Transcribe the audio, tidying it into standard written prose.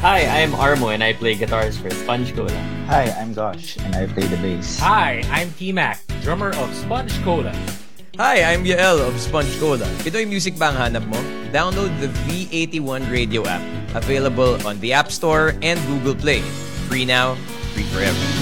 Hi, I'm Armo and I play guitars for Sponge Cola. Hi, I'm Gosh, and I play the bass. Hi, I'm T-Mac, drummer of Sponge Cola. Hi, I'm Yael of Sponge Cola. Ito yung music ba ang hanap mo? Download the V81 Radio app. Available on the App Store and Google Play. Free now, free forever.